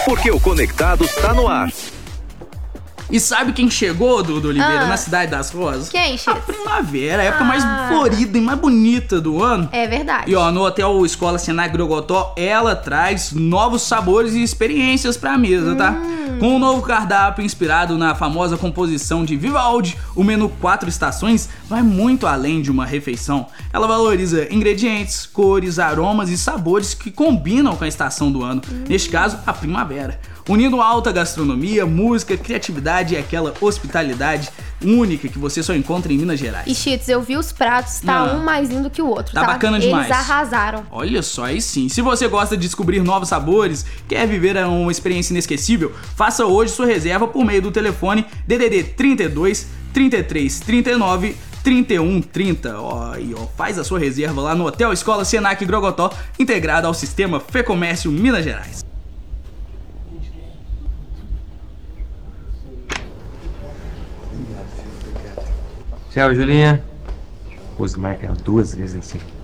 porque o Conectados tá no ar. E sabe quem chegou, Dudu Oliveira, na Cidade das Rosas? Quem, A Chico? primavera, a época mais florida e mais bonita do ano. É verdade. E ó, no Hotel Escola Senac Grogotó, ela traz novos sabores e experiências pra mesa, tá? Com um novo cardápio inspirado na famosa composição de Vivaldi, o menu 4 estações vai muito além de uma refeição. Ela valoriza ingredientes, cores, aromas e sabores que combinam com a estação do ano, neste caso, a primavera. Unindo alta gastronomia, música, criatividade e aquela hospitalidade única que você só encontra em Minas Gerais. E Cheats, eu vi os pratos, tá um mais lindo que o outro, Tá bacana demais. Eles arrasaram. Olha só, aí sim. Se você gosta de descobrir novos sabores, quer viver uma experiência inesquecível, faça hoje sua reserva por meio do telefone DDD 32 33 39 31 30. Ó, faz a sua reserva lá no Hotel Escola Senac Grogotó, integrado ao sistema Fê Comércio Minas Gerais. Tchau, Julinha. Pô, marca 2 vezes assim.